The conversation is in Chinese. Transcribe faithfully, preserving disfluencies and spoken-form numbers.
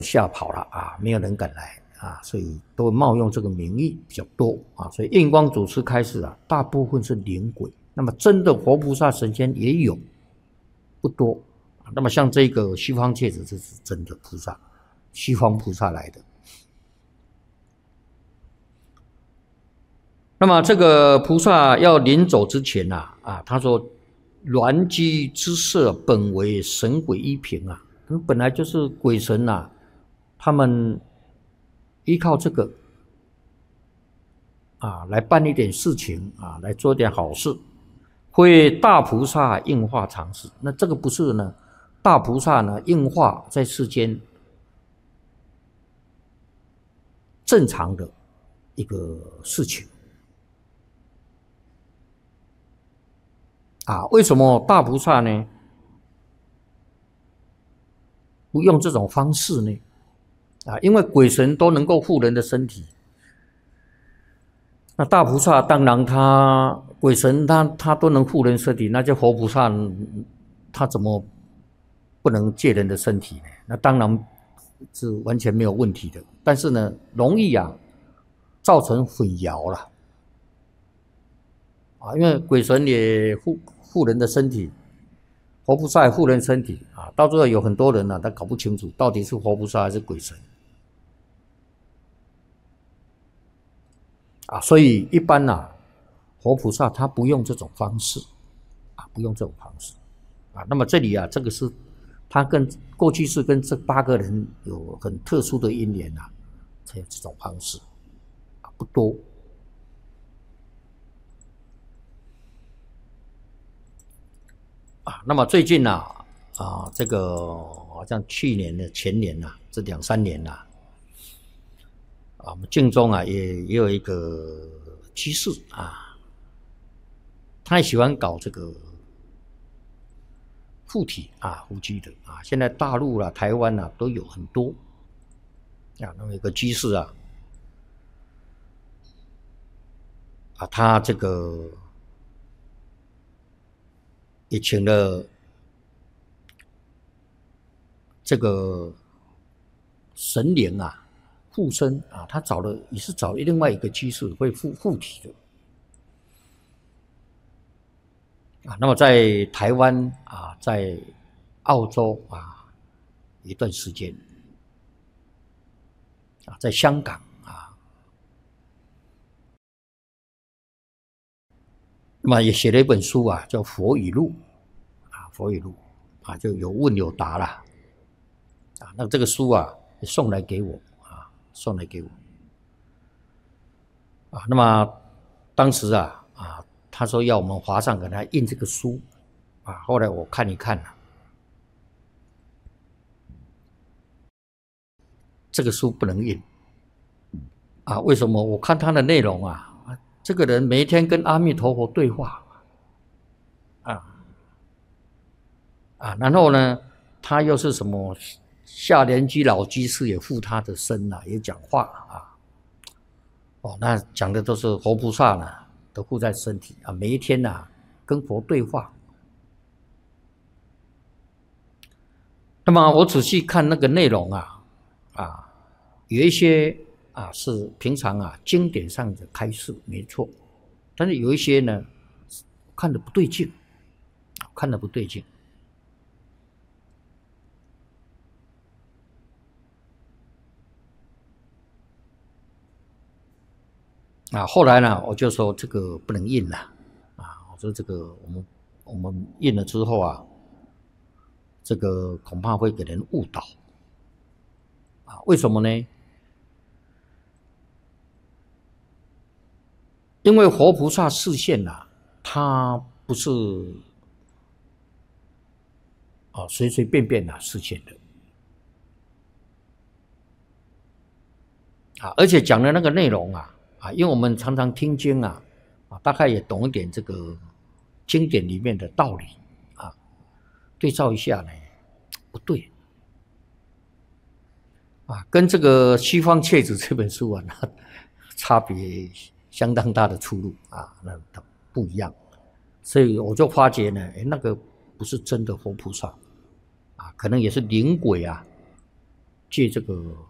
吓跑了啊，没有人敢来啊，所以都冒用这个名义比较多啊。所以印光祖师开始啊，大部分是灵鬼，那么真的活菩萨神仙也有，不多。那么像这个西方戒指，这是真的菩萨，西方菩萨来的。那么这个菩萨要临走之前呐、啊，啊，他说：“鸾居之色本为神鬼一品啊，本来就是鬼神呐、啊，他们依靠这个啊来办一点事情啊，来做点好事，会大菩萨应化常事。那这个不是呢？大菩萨呢应化在世间正常的一个事情。”啊，为什么大菩萨呢不用这种方式呢？啊，因为鬼神都能够护人的身体，那大菩萨当然他鬼神他他都能护人身体，那就活菩萨他怎么不能借人的身体呢？那当然是完全没有问题的，但是呢，容易啊造成混淆了啊，因为鬼神也护护人的身体，活菩萨也护人身体啊，到最后有很多人呢、啊，他搞不清楚到底是活菩萨还是鬼神啊，所以一般呐、啊，活菩萨他不用这种方式啊，不用这种方式啊。那么这里啊，这个是他跟过去是跟这八个人有很特殊的因缘啊，才有这种方式啊，不多。啊，那么最近呢、啊，啊，这个好像去年的前年呐、啊，这两三年呐、啊，啊，我们晋中啊也也有一个居士啊，他也喜欢搞这个附体啊，附居的啊，现在大陆啦、台湾啦、啊、都有很多啊。那么一个居士啊，啊，他这个也请了这个神灵啊，附身啊，他找了也是找另外一个居士会附附体的啊。那么在台湾啊，在澳洲啊一段时间啊，在香港啊，那么也写了一本书啊，叫《佛语录》啊，《佛语录》啊，就有问有答啦啊。那这个书啊，也送来给我啊，送来给我啊。那么当时啊啊，他说要我们华上给他印这个书啊，后来我看一看啊，这个书不能印啊。为什么？我看他的内容啊，这个人每一天跟阿弥陀佛对话啊啊，然后呢，他又是什么下莲居老居士也附他的身啊，也讲话啊。哦，那讲的都是活菩萨呢，都附在身体啊，每一天呐、啊、跟佛对话。那么我仔细看那个内容啊啊，有一些啊是平常啊经典上的开示没错，但是有一些呢看得不对劲，看得不对劲。啊，后来呢，我就说这个不能印了，啊，我说这个我们我们印了之后啊，这个恐怕会给人误导，啊，为什么呢？因为活菩萨示现呐、啊，他不是啊随随便便啊示现的，啊，而且讲的那个内容啊，啊，因为我们常常听经啊，啊，大概也懂一点这个经典里面的道理啊，对照一下呢，不对啊，跟这个《西方切子》这本书啊，那差别相当大的出入啊，那它不一样，所以我就发觉呢，哎，那个不是真的活菩萨啊，可能也是灵鬼啊借这个